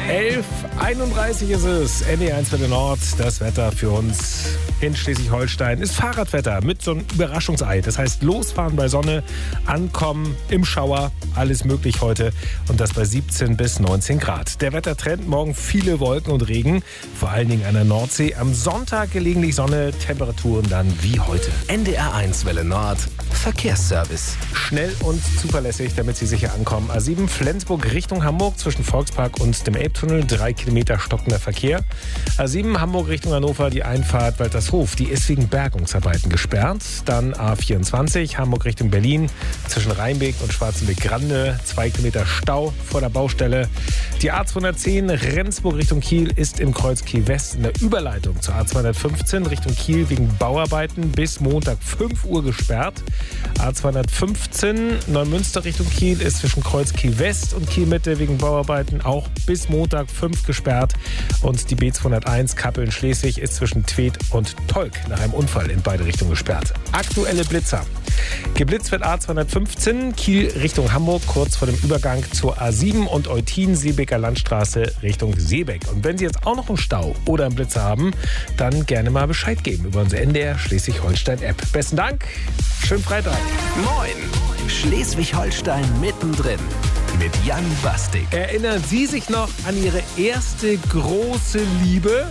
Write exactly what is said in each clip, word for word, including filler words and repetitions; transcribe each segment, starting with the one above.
elf Uhr einunddreißig ist es. N D eins Welle Nord. Das Wetter für uns in Schleswig-Holstein ist Fahrradwetter mit so einem Überraschungsei. Das heißt, losfahren bei Sonne, ankommen im Schauer. Alles möglich heute. Und das bei siebzehn bis neunzehn Grad. Der Wettertrend: morgen viele Wolken und Regen. Vor allen Dingen an der Nordsee. Am Sonntag gelegentlich Sonne. Temperaturen dann wie heute. N D R eins Welle Nord. Verkehrsservice. Schnell und zuverlässig, damit Sie sicher ankommen. A sieben Flensburg Richtung Hamburg zwischen Volkspark und dem Elbtunnel. Drei Kilometer stockender Verkehr. A sieben Hamburg Richtung Hannover, die Einfahrt Waltershof. Die ist wegen Bergungsarbeiten gesperrt. Dann A vierundzwanzig Hamburg Richtung Berlin zwischen Rheinbeek und Schwarzenbeck-Grande. Zwei Kilometer Stau vor der Baustelle. Die A zweihundertzehn Rendsburg Richtung Kiel ist im Kreuz Kiel West in der Überleitung zur A zweihundertfünfzehn Richtung Kiel wegen Bauarbeiten bis Montag fünf Uhr gesperrt. A zweihundertfünfzehn Neumünster Richtung Kiel ist zwischen Kreuz Kiel West und Kiel Mitte wegen Bauarbeiten auch bis Montag fünf gesperrt. Und die B zweihunderteins Kappeln-Schleswig ist zwischen Tweed und Tolk nach einem Unfall in beide Richtungen gesperrt. Aktuelle Blitzer. Geblitzt wird A zweihundertfünfzehn Kiel Richtung Hamburg kurz vor dem Übergang zur A sieben und Eutin-Seebecker Landstraße Richtung Seebeck. Und wenn Sie jetzt auch noch einen Stau oder einen Blitzer haben, dann gerne mal Bescheid geben über unsere N D R Schleswig-Holstein-App. Besten Dank, schönen Freitag. Moin, Schleswig-Holstein mittendrin mit Jan Bastik. Erinnern Sie sich noch an Ihre erste große Liebe?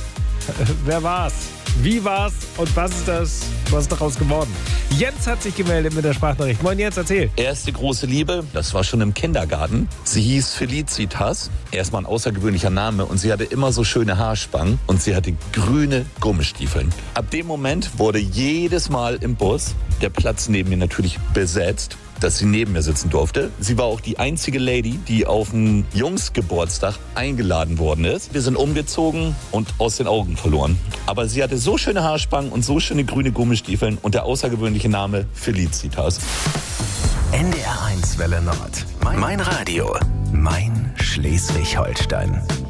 Wer war's? Wie war's und was ist das? Was ist daraus geworden? Jens hat sich gemeldet mit der Sprachnachricht. Moin Jens, erzähl. Erste große Liebe, das war schon im Kindergarten. Sie hieß Felicitas. Erstmal ein außergewöhnlicher Name und sie hatte immer so schöne Haarspangen und sie hatte grüne Gummistiefeln. Ab dem Moment wurde jedes Mal im Bus der Platz neben mir natürlich besetzt, dass sie neben mir sitzen durfte. Sie war auch die einzige Lady, die auf einen Jungsgeburtstag eingeladen worden ist. Wir sind umgezogen und aus den Augen verloren. Aber sie hatte so schöne Haarspangen und so schöne grüne Gummistiefeln und der außergewöhnliche Name Felicitas. N D R eins Welle Nord. Mein Radio. Mein Schleswig-Holstein.